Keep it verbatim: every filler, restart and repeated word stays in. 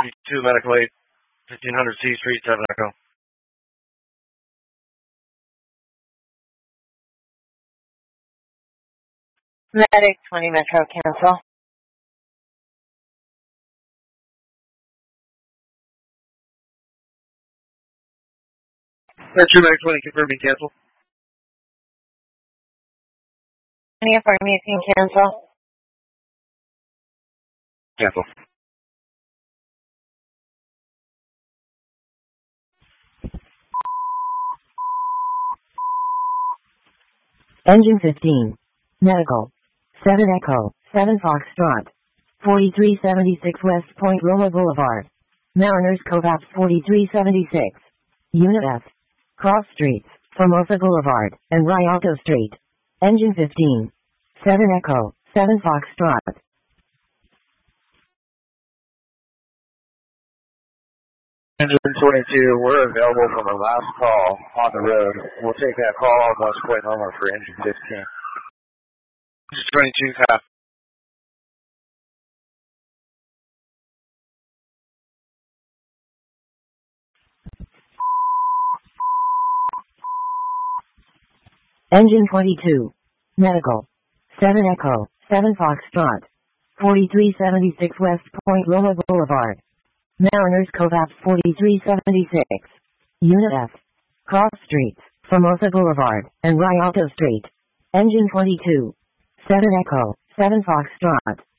two Medical eight, fifteen hundred C Street, seven Echo. Medic twenty Metro, cancel. Metro Medic twenty, confirming cancel. Any affirming, you can cancel. Cancel. Engine fifteen. Medical. seven Echo, seven Foxtrot. forty-three seventy-six West Point Roma Boulevard. Mariners Cove Apps forty-three seventy-six. Unit F. Cross Streets, Formosa Boulevard, and Rialto Street. Engine fifteen. seven Echo, seven Foxtrot. Engine twenty-two, we're available from our last call on the road. We'll take that call on West Point Homer for engine fifteen. Engine twenty-two, copy. Engine twenty-two. Medical. seven Echo, seven Foxtrot. forty-three seventy-six West Point Roma Boulevard. Mariners Cove Apps forty-three seventy-six. Unit F. Cross Streets, Formosa Boulevard, and Rialto Street. Engine twenty-two. seven Echo, seven Foxtrot.